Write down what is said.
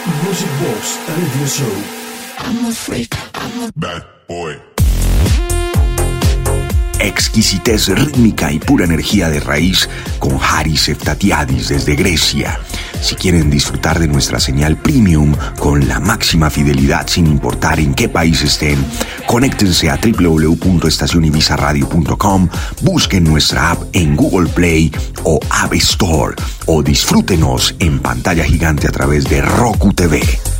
Music Box Radio Show. I'm a freak, I'm a bad boy. Exquisitez rítmica y pura energía de raíz con Haris Eftatiadis desde Grecia. Si quieren disfrutar de nuestra señal premium con la máxima fidelidad sin importar en qué país estén, conéctense a www.estacionibizaradio.com, busquen nuestra app en Google Play o App Store o disfrútenos en pantalla gigante a través de Roku TV.